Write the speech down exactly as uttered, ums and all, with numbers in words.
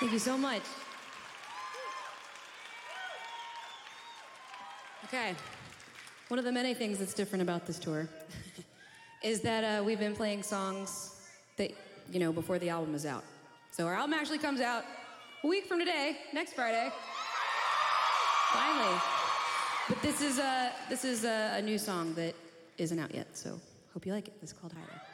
Thank you so much. Okay. One of the many things that's different about this tour is that uh, we've been playing songs that, you know, before the album is out. So our album actually comes out a week from today, next Friday. Finally. But this is a, this is a, a new song that isn't out yet, so hope you like it. It's called Highway.